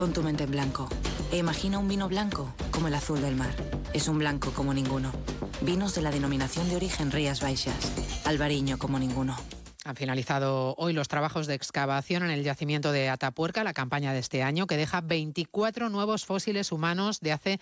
Pon tu mente en blanco e imagina un vino blanco como el azul del mar. Es un blanco como ninguno. Vinos de la denominación de origen Rías Baixas. Albariño como ninguno. Han finalizado hoy los trabajos de excavación en el yacimiento de Atapuerca, la campaña de este año, que deja 24 nuevos fósiles humanos de hace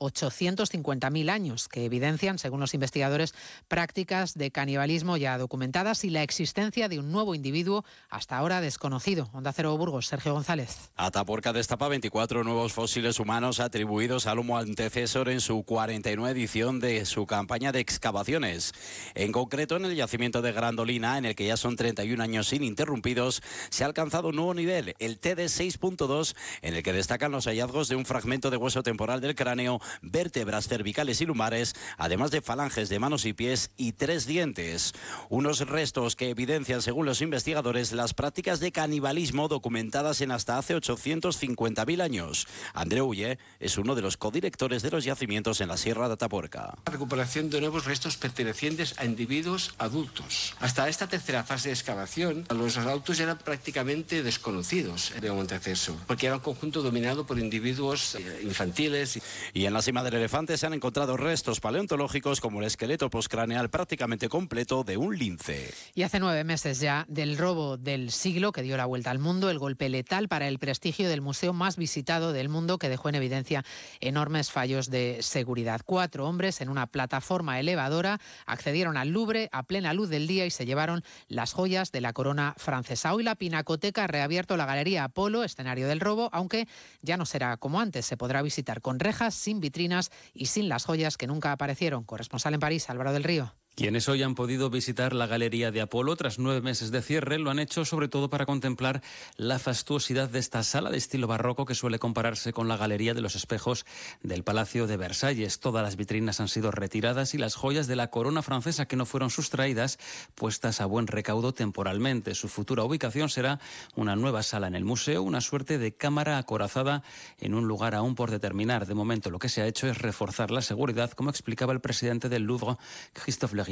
850.000 años, que evidencian, según los investigadores, prácticas de canibalismo ya documentadas y la existencia de un nuevo individuo hasta ahora desconocido. Onda Cero Burgos, Sergio González. Atapuerca destapa 24 nuevos fósiles humanos atribuidos al Homo antecesor en su 49 edición de su campaña de excavaciones. En concreto, en el yacimiento de Grandolina, en el que ya son 31 años ininterrumpidos, se ha alcanzado un nuevo nivel, el TD 6.2, en el que destacan los hallazgos de un fragmento de hueso temporal del cráneo, vértebras cervicales y lumares, además de falanges de manos y pies y 3 dientes. Unos restos que evidencian, según los investigadores, las prácticas de canibalismo documentadas en hasta hace 850.000 años. Andreu Ulle es uno de los codirectores de los yacimientos en la Sierra de Atapuerca. La recuperación de nuevos restos pertenecientes a individuos adultos. Hasta esta tercera fase de excavación, los adultos eran prácticamente desconocidos de Homo antecesor, porque era un conjunto dominado por individuos infantiles. Y en la cima del elefante se han encontrado restos paleontológicos como el esqueleto postcraneal prácticamente completo de un lince. Y hace 9 meses ya del robo del siglo que dio la vuelta al mundo, el golpe letal para el prestigio del museo más visitado del mundo, que dejó en evidencia enormes fallos de seguridad. 4 hombres en una plataforma elevadora accedieron al Louvre a plena luz del día y se llevaron las joyas de la corona francesa. Hoy la Pinacoteca ha reabierto la Galería Apolo, escenario del robo, aunque ya no será como antes. Se podrá visitar con rejas, sin vitrinas y sin las joyas que nunca aparecieron. Corresponsal en París, Álvaro del Río. Quienes hoy han podido visitar la Galería de Apolo tras 9 meses de cierre lo han hecho sobre todo para contemplar la fastuosidad de esta sala de estilo barroco que suele compararse con la Galería de los Espejos del Palacio de Versalles. Todas las vitrinas han sido retiradas y las joyas de la corona francesa que no fueron sustraídas puestas a buen recaudo temporalmente. Su futura ubicación será una nueva sala en el museo, una suerte de cámara acorazada en un lugar aún por determinar. De momento lo que se ha hecho es reforzar la seguridad, como explicaba el presidente del Louvre, Christophe.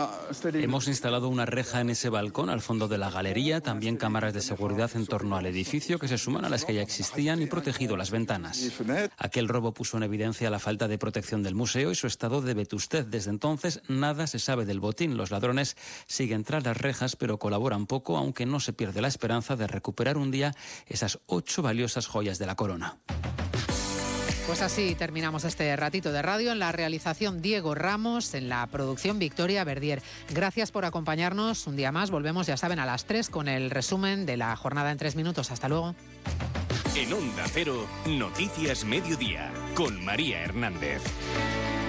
Hemos instalado una reja en ese balcón al fondo de la galería, también cámaras de seguridad en torno al edificio que se suman a las que ya existían y protegido las ventanas. Aquel robo puso en evidencia la falta de protección del museo y su estado de vetustez. Desde entonces nada se sabe del botín. Los ladrones siguen tras las rejas pero colaboran poco, aunque no se pierde la esperanza de recuperar un día esas 8 valiosas joyas de la corona. Pues así terminamos este ratito de radio. En la realización Diego Ramos, en la producción Victoria Verdier. Gracias por acompañarnos un día más. Volvemos, ya saben, a las 3 con el resumen de la jornada en 3 minutos. Hasta luego. En Onda Cero, Noticias Mediodía, con María Hernández.